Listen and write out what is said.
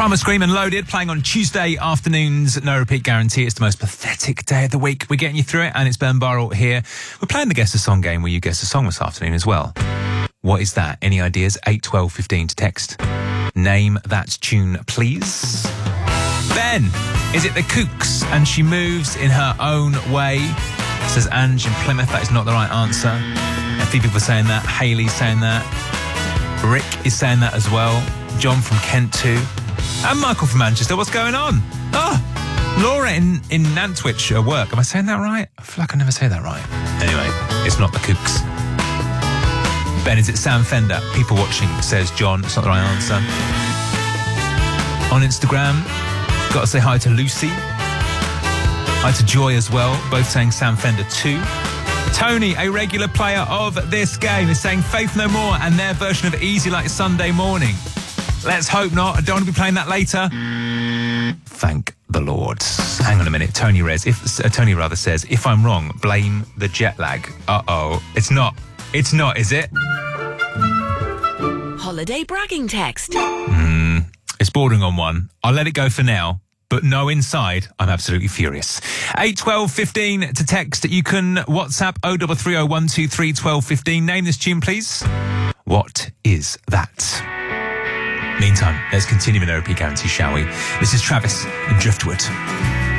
Primal Scream and Loaded playing on Tuesday afternoons. No repeat guarantee. It's the most pathetic day of the week. We're getting you through it, and it's Ben Burrell here. We're playing the Guess a Song game where you guess a song this afternoon as well. What is that? Any ideas? 8 12 15 to text. Name that tune, please. Ben, is it the Kooks and She Moves in Her Own Way? Says Ange in Plymouth. That is not the right answer. A few people are saying that. Hayley's saying that. Rick is saying that as well. John from Kent too. And Michael from Manchester. What's going on? Oh, Laura in Nantwich at work. Am I saying that right? I feel like I never say that right. Anyway, it's not the Kooks. Ben, is it Sam Fender? People watching, says John. It's not the right answer. On Instagram, got to say hi to Lucy. Hi to Joy as well. Both saying Sam Fender too. Tony, a regular player of this game, is saying Faith No More and their version of Easy Like Sunday Morning. Let's hope not. I don't want to be playing that later. Thank the Lord. Hang on a minute. Tony rather says, if I'm wrong, blame the jet lag. Uh-oh. It's not, is it? Holiday bragging text. It's bordering on one. I'll let it go for now. But no, inside, I'm absolutely furious. 8 12 15 to text. You can WhatsApp 0330 123 12 15. Name this tune, please. What is that? Meantime, let's continue with No Repeat Guarantee, shall we? This is Travis and Driftwood.